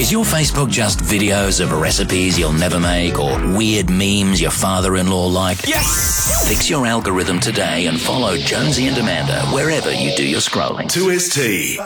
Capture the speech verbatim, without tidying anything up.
Is your Facebook just videos of recipes you'll never make or weird memes your father-in-law like? Yes! Fix your algorithm today and follow Jonesy and Amanda wherever you do your scrolling. two S T.